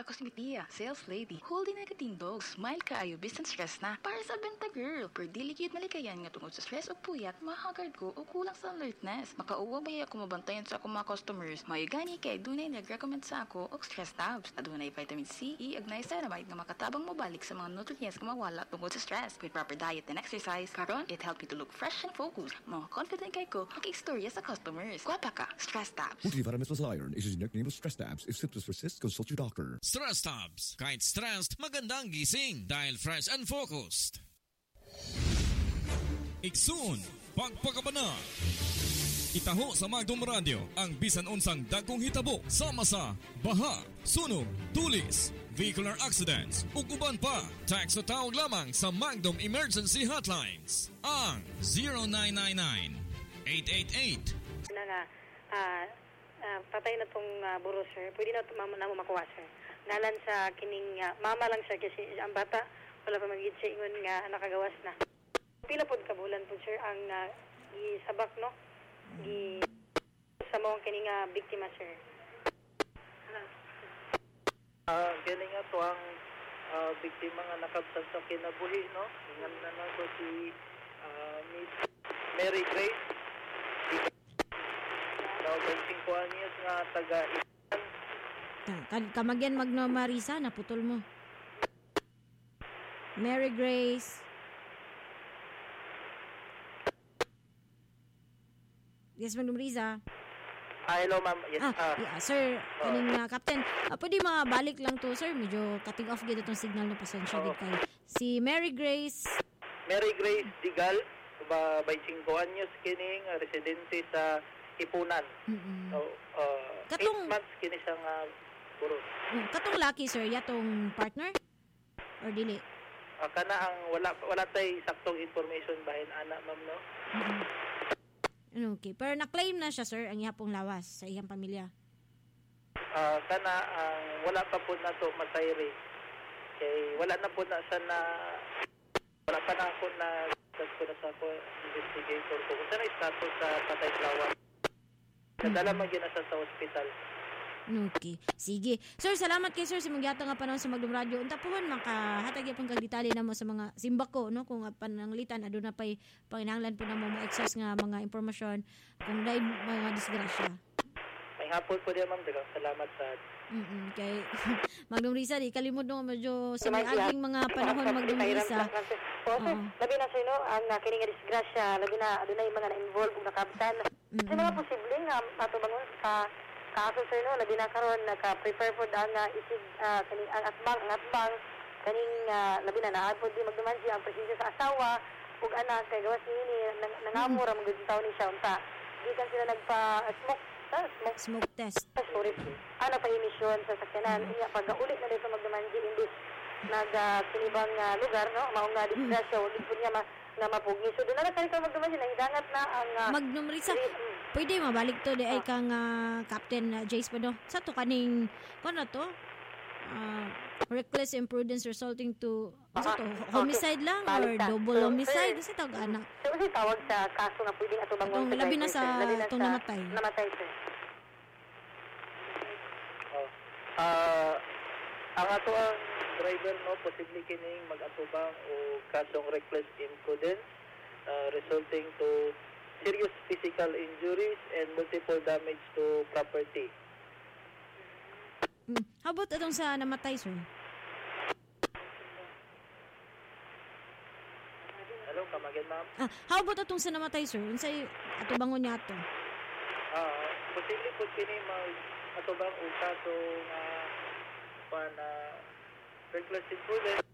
ako si Mitia, sales lady. Holding na katindog, smile kaayo, business stress na. Para sa benta girl, per dili cute malikayan nga tungod sa stress o puyat, mahagard ko o kulang sa alertness. Makauwa ba ako mabantayan sa akong mga customers? May gani kay dunay nag-recommend sa ako og stress tabs. Adunay vitamin C, E, ug niacinamide nga makatabang mobalik sa mga nutrients nga mawala tungod sa stress. With proper diet and exercise, karon it help you to look fresh and focused. Mga confident kay ko, maki-istorya sa customers. Kwapa ka, stress tabs. Multivitamin plus iron is a generic name of stress tabs. If symptoms persist, consult your doctor. Stress tabs. Kahit stressed, magandang gising dahil fresh and focused. Iksun, pagpakabana. Itaho sa Magdom Radio ang bisan unsang dagkong hitabo sama sa baha, sunog, tulis, vehicular accidents, ug uban pa. Text o tawag lamang sa Magdom Emergency Hotlines. Ang 0999-888. Patay na tong buro, sir. Pwede na mo makuha, sir. Ngalan sa kining mama lang, sir, kasi ang bata wala pa magigit siya ingon nga nakagawas na. Pila pod ka bulan po, sir, ang isabak, no? Sa mga kining biktima, sir. Galing nga to ang biktima nga nakabsag sa kinabuhi, no? Ingan na to si Miss Mary Grace. Now, 5 anyos nga taga-Isan. Kamagyan Magno Marisa, naputol mo. Mary Grace. Yes, Magno Marisa. Hello, ma'am. Yes, sir, kaning Captain. Pwede mabalik lang to, sir. Medyo cutting off gid itong signal no, pasensya gid kay. Si Mary Grace Digal, 25 anyos kining residente sa Ipunan. So, katong 8 months kini siyang puro. Katong laki, sir, yatong partner? Or dili? Kana ang wala tay saktong information bahin ana, ma'am, no? Okay, pero na-claim na siya, sir, ang ihapong lawas sa iyang pamilya. Kana ang wala pa po na to matayri. Kay wala na po na siya na wala pa na ako na sa ako investigator ko. Kung saan status sa patay lawas. Nadala man gina siya sa ospital. Okay. Sige. Sir, salamat kay sir sa magyata nga panahon sa Magdom Radio. Unta puhon makahatag yapon kag detalye namo sa mga simbako, no, kung pananglitan aduna pay panginahanglan po namo ma-access nga mga impormasyon kung dai mga disgrasya. May hapon po diyan, ma'am. Daghang salamat sa kay Magdom Risa, di kalimod no medyo sa aging mga panahon Magdom Risa. Labi na sino ang kining disgrasya, labi na adunay mga na-involved ug nakabtan. Sa mga posibleng matubangon sa kaso, sir, no, labi na karon naka-prepare po ang isig kaning ang atbang kaning labi na naapod di magduman siya ang presensya sa asawa ug anak kay gawas ni nangamura magud taw ni siya unta gikan sila smoke test. Sorry. Ano pa emisyon sa sakyanan niya pag-ulit na dito magduman di imbis kinibang lugar, no, mao nga disgrasya ug gid niya nga mapugi. So doon na kay magduman sila hidangat na ang Magdom Risa. Pwede mabalik to di ay kang Captain Jace pa do. Sa to kaning kuno to? Reckless imprudence resulting to homicide lang or double homicide sa tawag anak. So tawag sa kaso nga pwedeng atubangon labi na sa itong namatay. Sir. Ang ato ang driver, no, posible kining mag-atubang o kasong reckless imprudence resulting to serious physical injuries and multiple damage to property. How about itong sa namatay, sir? Hello, kamagin, ma'am. How about itong sa namatay, sir? Unsay atubangon niya ato? Posible po kini mag-atubang o kaso nga reckless imprudence